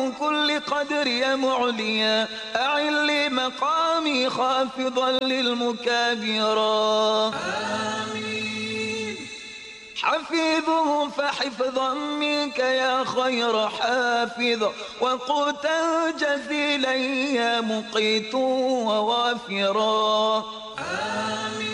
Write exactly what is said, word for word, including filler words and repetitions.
كل قدر يا معليا أعل لي مقامي خافضا للمكابرا. آمين. حفيظه فحفظا منك يا خير حافظ وقوتا جزيلا يا مقيت ووافرا. آمين.